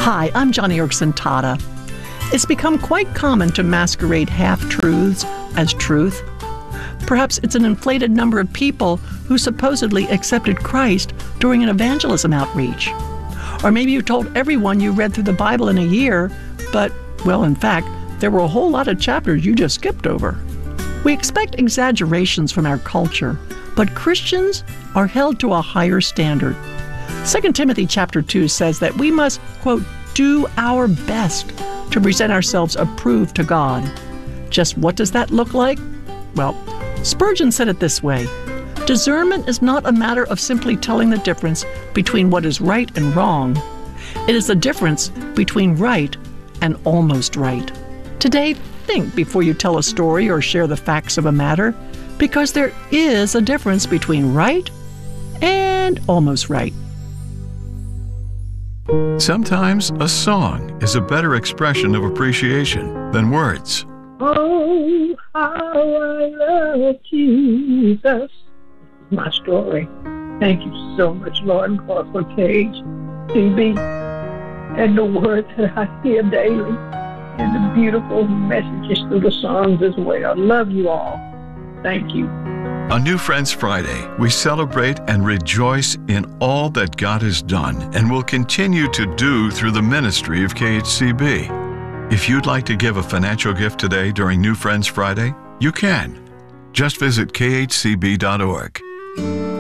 Hi, I'm Johnny Erkson Tada. It's become quite common to masquerade half-truths as truth. Perhaps it's an inflated number of people who supposedly accepted Christ during an evangelism outreach. Or maybe you told everyone you read through the Bible in a year, but, well, in fact, there were a whole lot of chapters you just skipped over. We expect exaggerations from our culture, but Christians are held to a higher standard. 2 Timothy chapter 2 says that we must, quote, do our best to present ourselves approved to God. Just what does that look like? Well, Spurgeon said it this way: discernment is not a matter of simply telling the difference between what is right and wrong. It is the difference between right and almost right. Today, think before you tell a story or share the facts of a matter, because there is a difference between right and almost right. Sometimes a song is a better expression of appreciation than words. Oh, how I love Jesus. My story. Thank you so much, Lord God, for KHCB and the words that I hear daily and the beautiful messages through the songs as well. I love you all. Thank you. On New Friends Friday, we celebrate and rejoice in all that God has done and will continue to do through the ministry of KHCB. If you'd like to give a financial gift today during New Friends Friday, you can. Just visit khcb.org.